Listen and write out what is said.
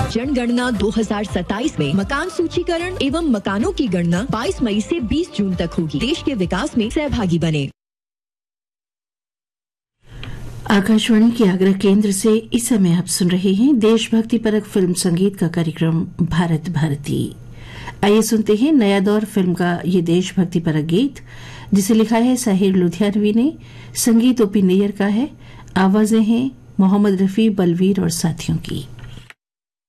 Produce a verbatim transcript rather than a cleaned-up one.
जनगणना दो हज़ार सत्ताईस में मकान सूचीकरण एवं मकानों की गणना बाईस मई से बीस जून तक होगी। देश के विकास में सहभागी बने। आकाशवाणी के आगरा केंद्र से इस समय आप सुन रहे हैं देशभक्ति परक फिल्म संगीत का कार्यक्रम भारत भारती। आइए सुनते हैं नया दौर फिल्म का ये देशभक्ति परक गीत, जिसे लिखा है साहिर लुधियानवी ने, संगीत ओपी नैयर का है, आवाजें हैं मोहम्मद रफी, बलवीर और साथियों की।